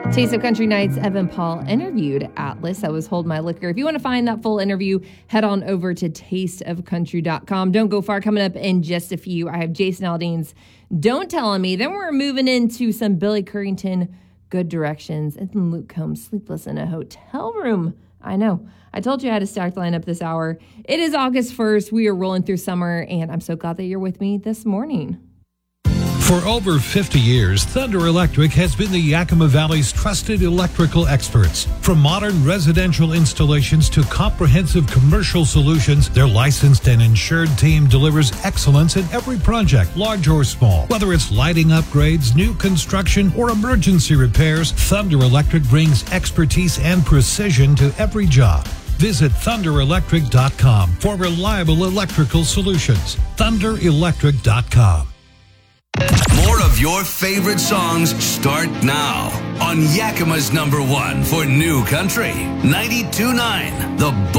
Taste of Country Nights, Evan Paul interviewed Atlas. That was Hold My Liquor. If you want to find that full interview, head on over to tasteofcountry.com. Don't go far. Coming up in just a few, I have Jason Aldean's Don't Tell On Me. Then we're moving into some Billy Currington, Good Directions, and then Luke Combs, Sleepless in a Hotel Room. I know. I told you I had a stacked lineup this hour. It is August 1st. We are rolling through summer, and I'm so glad that you're with me this morning. For over 50 years, Thunder Electric has been the Yakima Valley's trusted electrical experts. From modern residential installations to comprehensive commercial solutions, their licensed and insured team delivers excellence in every project, large or small. Whether it's lighting upgrades, new construction, or emergency repairs, Thunder Electric brings expertise and precision to every job. Visit thunderelectric.com for reliable electrical solutions. thunderelectric.com. More of your favorite songs start now on Yakima's #1 for New Country, 92.9 The